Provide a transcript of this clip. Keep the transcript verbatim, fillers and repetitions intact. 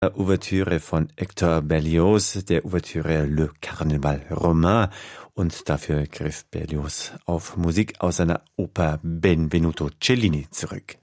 Ouvertüre von Hector Berlioz, der Ouvertüre Le Carnaval Romain, und dafür griff Berlioz auf Musik aus seiner Oper Benvenuto Cellini zurück.